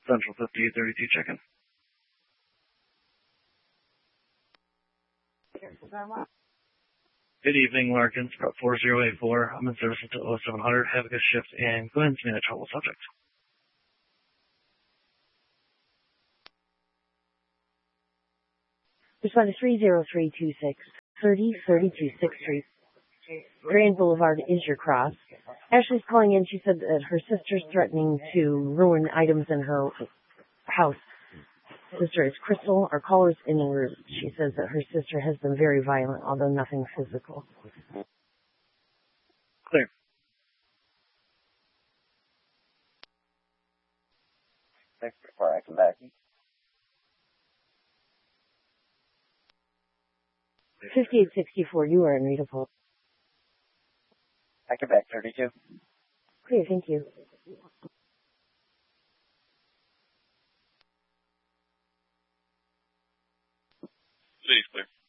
Central 5832 check-in. Good evening, Larkins, Prep 4084. I'm in service until 0700. Have a good shift, and go ahead and submit a trouble subject. Respond to 30326, 3032 6th Street. Grand Boulevard is your cross. Ashley's calling in. She said that her sister's threatening to ruin items in her house. Sister is Crystal. Our caller's in the room. She says that her sister has been very violent, although nothing physical. Clear. Thanks before I come back. 5864, you are unreadable. I come back 32. Clear, thank you. City's clear.